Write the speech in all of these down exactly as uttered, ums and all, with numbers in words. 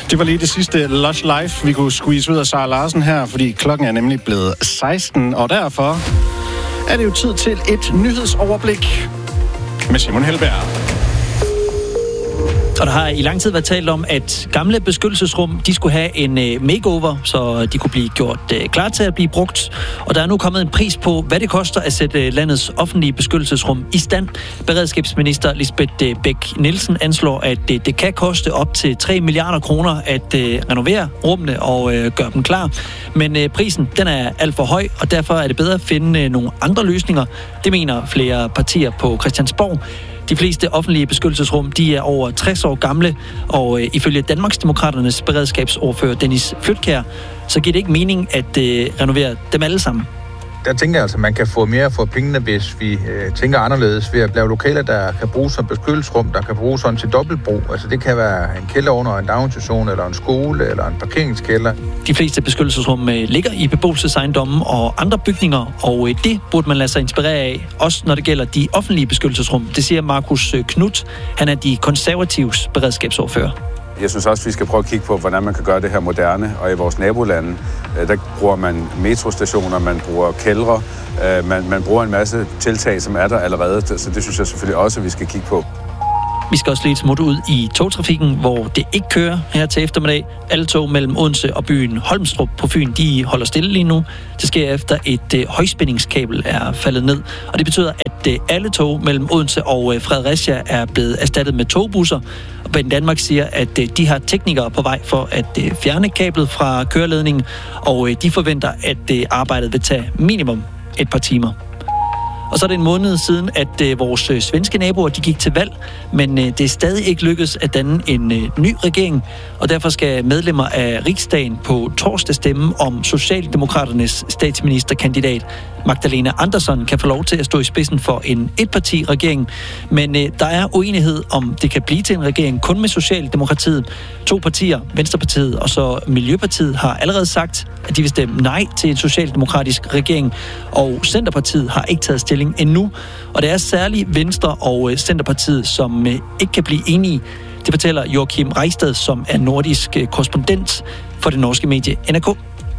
Det var lige det sidste Lush Life, vi kunne squeeze ud af Sara Larsen her, fordi klokken er nemlig blevet seksten, og derfor er det jo tid til et nyhedsoverblik med Simon Helberg. Og der har i lang tid været talt om, at gamle beskyttelsesrum, de skulle have en uh, makeover, så de kunne blive gjort uh, klar til at blive brugt. Og der er nu kommet en pris på, hvad det koster at sætte uh, landets offentlige beskyttelsesrum i stand. Beredskabsminister Lisbeth uh, Bech-Nielsen anslår, at uh, det kan koste op til tre milliarder kroner at uh, renovere rummene og uh, gøre dem klar. Men uh, prisen, den er alt for høj, og derfor er det bedre at finde uh, nogle andre løsninger. Det mener flere partier på Christiansborg. De fleste offentlige beskyttelsesrum, de er over tres år gamle, og øh, ifølge Danmarksdemokraternes beredskabsordfører Dennis Flydtkjær, så giver det ikke mening at øh, renovere dem alle sammen. Der tænker jeg altså, at man kan få mere for pengene, hvis vi øh, tænker anderledes ved at lave lokaler, der kan bruges som beskyttelsesrum, der kan bruges sådan til dobbeltbrug. Altså det kan være en kælder under en daginstitution, eller en skole, eller en parkeringskælder. De fleste beskyttelsesrum øh, ligger i beboelsesejendomme og andre bygninger, og øh, det burde man lade sig inspirere af, også når det gælder de offentlige beskyttelsesrum. Det siger Markus Knudt. Han er de konservatives beredskabsordfører. Jeg synes også, vi skal prøve at kigge på, hvordan man kan gøre det her moderne. Og i vores nabolande, der bruger man metrostationer, man bruger kældre, man, man bruger en masse tiltag, som er der allerede. Så det synes jeg selvfølgelig også, at vi skal kigge på. Vi skal også lige et smut ud i togtrafikken, hvor det ikke kører her til eftermiddag. Alle tog mellem Odense og byen Holmstrup på Fyn, de holder stille lige nu. Det sker efter et øh, højspændingskabel er faldet ned. Og det betyder, at øh, alle tog mellem Odense og øh, Fredericia er blevet erstattet med togbusser. Og Banen Danmark siger, at øh, de har teknikere på vej for at øh, fjerne kablet fra køreledningen. Og øh, de forventer, at øh, arbejdet vil tage minimum et par timer. Og så er det en måned siden, at øh, vores øh, svenske naboer de gik til valg, men øh, det er stadig ikke lykkedes at danne en øh, ny regering, og derfor skal medlemmer af Riksdagen på torsdag stemme om Socialdemokraternes statsministerkandidat Magdalena Andersson kan få lov til at stå i spidsen for en etparti-regering. Men øh, der er uenighed om det kan blive til en regering kun med Socialdemokratiet. To partier, Venstrepartiet og så Miljøpartiet, har allerede sagt, at de vil stemme nej til en socialdemokratisk regering, og Centerpartiet har ikke taget stilling endnu. Og det er særligt Venstre og øh, Centerpartiet, som øh, ikke kan blive enige. Det fortæller Joachim Reistad, som er nordisk øh, korrespondent for det norske medie N R K.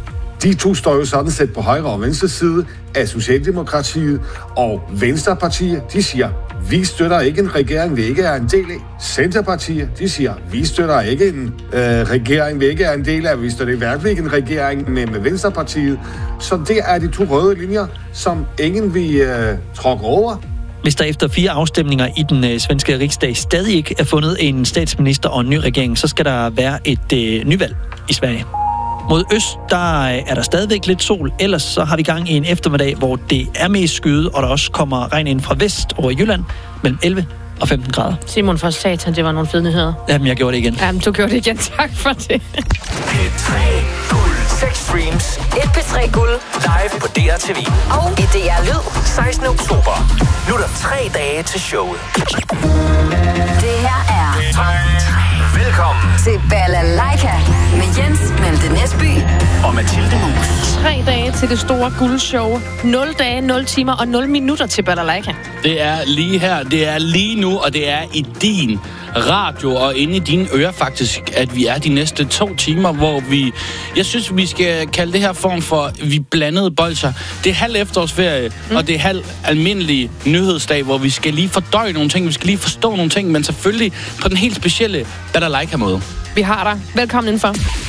De to står jo sådan set på højre og venstre side af Socialdemokratiet, og Venstrepartiet, de siger, vi støtter ikke en regering, vi ikke er en del af. Centerpartiet, de siger, vi støtter ikke en øh, regering, vi ikke er en del af. Vi støtter i hvert fald ikke en regering med, med Venstrepartiet. Så det er de to røde linjer, som ingen vil øh, tråkke over. Hvis der efter fire afstemninger i den øh, svenske riksdag stadig ikke er fundet en statsminister og en ny regering, så skal der være et øh, nyvalg i Sverige. Mod øst, der er der stadigvæk lidt sol, ellers så har vi gang i en eftermiddag, hvor det er mest skyet, og der også kommer regn ind fra vest over Jylland mellem elleve og femten grader. Simon, for satan, det var nogle fede nyheder. Jamen, jeg gjorde det igen. Jamen, du gjorde det igen. Tak for det. P tre Guld. seks streams. Et P tre Guld. Live på D R T V. Og i D R Lyd. sekstende oktober. Nu er der tre dage til showet. Det her er P tre. Velkommen til Balalaika med Jens Malte Næsby og Mathilde Muus. Tre dage til det store guldshow. nul dage, nul timer og nul minutter til Balalaika. Det er lige her, det er lige nu, og det er i din radio og inde i dine ører faktisk, at vi er de næste to timer, hvor vi, jeg synes, vi skal kalde det her form for, vi blandede bolcher. Det er halv efterårsferie, mm. og det er halv almindelig nyhedsdag, hvor vi skal lige fordøje nogle ting, vi skal lige forstå nogle ting, men selvfølgelig på den helt specielle Balalaika-måde. Vi har dig. Velkommen indenfor.